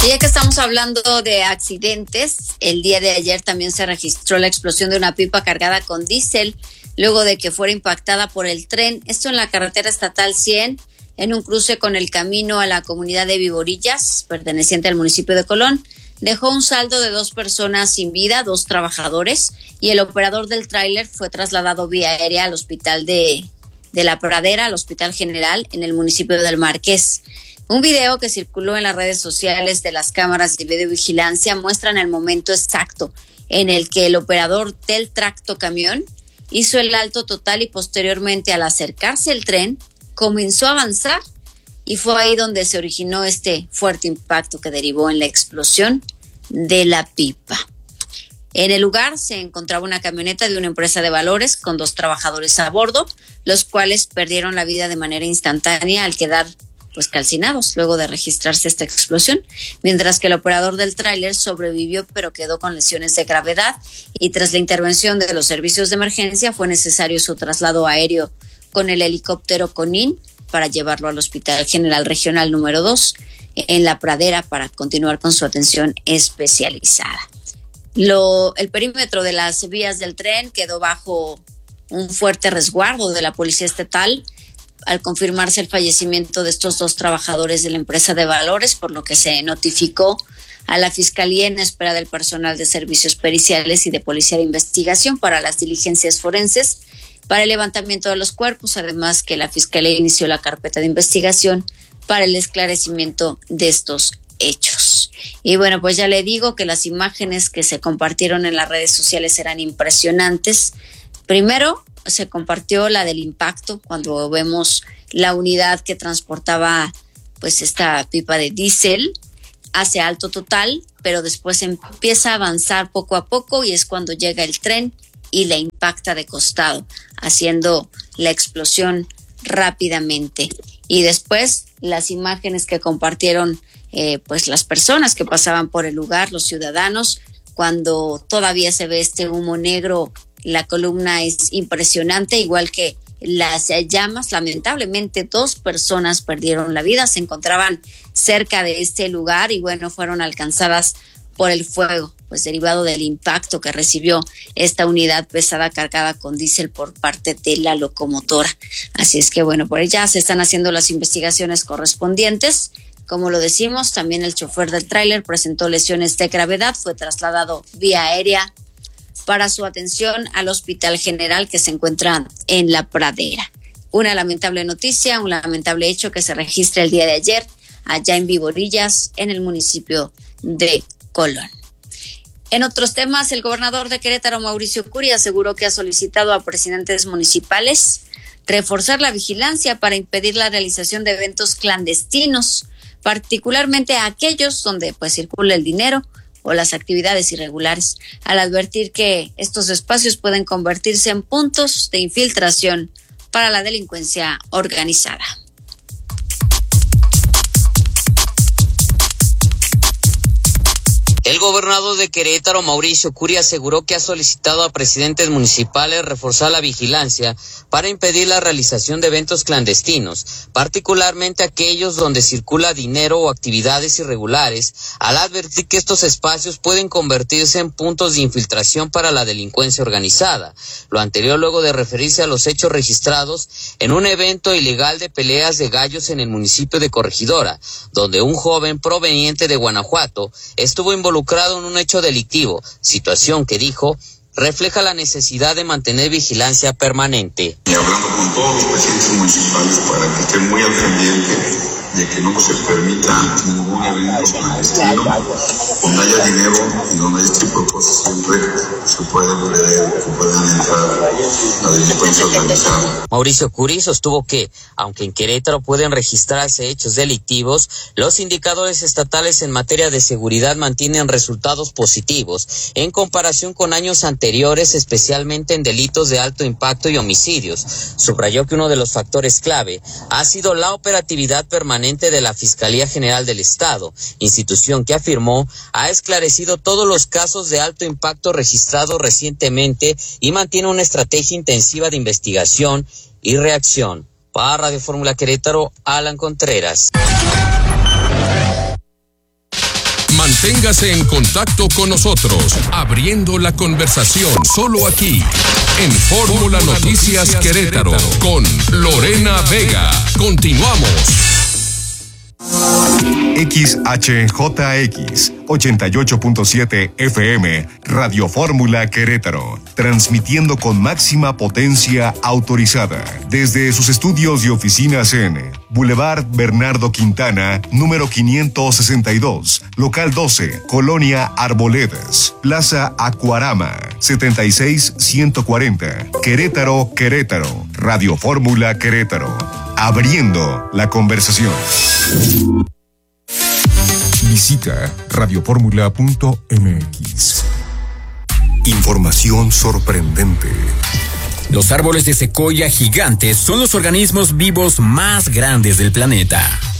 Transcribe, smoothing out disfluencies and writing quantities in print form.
Y ya que estamos hablando de accidentes, el día de ayer también se registró la explosión de una pipa cargada con diésel luego de que fuera impactada por el tren. Esto en la carretera estatal 100, en un cruce con el camino a la comunidad de Viborillas, perteneciente al municipio de Colón. Dejó un saldo de 2 personas sin vida, 2 trabajadores, y el operador del tráiler fue trasladado vía aérea al hospital de La Pradera, al Hospital General, en el municipio del Marqués. Un video que circuló en las redes sociales de las cámaras de videovigilancia muestra el momento exacto en el que el operador del tractocamión hizo el alto total y posteriormente, al acercarse el tren, comenzó a avanzar, y fue ahí donde se originó este fuerte impacto que derivó en la explosión de la pipa. En el lugar se encontraba una camioneta de una empresa de valores con 2 trabajadores a bordo, los cuales perdieron la vida de manera instantánea al quedar calcinados luego de registrarse esta explosión, mientras que el operador del tráiler sobrevivió pero quedó con lesiones de gravedad, y tras la intervención de los servicios de emergencia fue necesario su traslado aéreo con el helicóptero Conin para llevarlo al Hospital General Regional número 2 en La Pradera para continuar con su atención especializada. El perímetro de las vías del tren quedó bajo un fuerte resguardo de la Policía Estatal al confirmarse el fallecimiento de estos 2 trabajadores de la empresa de valores, por lo que se notificó a la Fiscalía en espera del personal de servicios periciales y de Policía de Investigación para las diligencias forenses para el levantamiento de los cuerpos, además que la Fiscalía inició la carpeta de investigación para el esclarecimiento de estos hechos. Y bueno, pues ya le digo que las imágenes que se compartieron en las redes sociales eran impresionantes. Primero, se compartió la del impacto, cuando vemos la unidad que transportaba esta pipa de diésel, hace alto total, pero después empieza a avanzar poco a poco, y es cuando llega el tren y la impacta de costado, haciendo la explosión rápidamente. Y después las imágenes que compartieron las personas que pasaban por el lugar, los ciudadanos, cuando todavía se ve este humo negro. La columna es impresionante, igual que las llamas. Lamentablemente 2 personas perdieron la vida, se encontraban cerca de este lugar y fueron alcanzadas por el fuego, derivado del impacto que recibió esta unidad pesada cargada con diésel por parte de la locomotora. Así es que por ella se están haciendo las investigaciones correspondientes. Como lo decimos, también el chofer del tráiler presentó lesiones de gravedad, fue trasladado vía aérea para su atención al Hospital General que se encuentra en La Pradera. Una lamentable noticia, un lamentable hecho que se registra el día de ayer allá en Viborillas, en el municipio de Colón. En otros temas, el gobernador de Querétaro, Mauricio Curi, aseguró que ha solicitado a presidentes municipales reforzar la vigilancia para impedir la realización de eventos clandestinos, particularmente aquellos donde circula el dinero o las actividades irregulares, al advertir que estos espacios pueden convertirse en puntos de infiltración para la delincuencia organizada. El gobernador de Querétaro, Mauricio Curi, aseguró que ha solicitado a presidentes municipales reforzar la vigilancia para impedir la realización de eventos clandestinos, particularmente aquellos donde circula dinero o actividades irregulares, al advertir que estos espacios pueden convertirse en puntos de infiltración para la delincuencia organizada. Lo anterior luego de referirse a los hechos registrados en un evento ilegal de peleas de gallos en el municipio de Corregidora, donde un joven proveniente de Guanajuato estuvo involucrado en un hecho delictivo, situación que dijo refleja la necesidad de mantener vigilancia permanente. Y hablando con todos los presidentes municipales para que estén muy al pendiente de que no se permita ningún evento clandestino, donde haya dinero y donde haya este tipo de cosas siempre se pueden entrar la delincuencia organizada. Mauricio Curi sostuvo que, aunque en Querétaro pueden registrarse hechos delictivos, los indicadores estatales en materia de seguridad mantienen resultados positivos en comparación con años anteriores, especialmente en delitos de alto impacto y homicidios. Subrayó que uno de los factores clave ha sido la operatividad permanente de la Fiscalía General del Estado, institución que afirmó ha esclarecido todos los casos de alto impacto registrados recientemente y mantiene una estrategia intensiva de investigación y reacción. Para Radio Fórmula Querétaro, Alan Contreras. Manténgase en contacto con nosotros, abriendo la conversación solo aquí, en Fórmula Noticias Querétaro, con Lorena Vega. Continuamos. XHJX 88.7 FM, Radio Fórmula Querétaro, transmitiendo con máxima potencia autorizada desde sus estudios y oficinas en Boulevard Bernardo Quintana, número 562, local 12, Colonia Arboledas, Plaza Acuarama, 76140, Querétaro, Querétaro, Radio Fórmula Querétaro, abriendo la conversación. Visita radioformula.mx. Información sorprendente. Los árboles de secoya gigantes son los organismos vivos más grandes del planeta.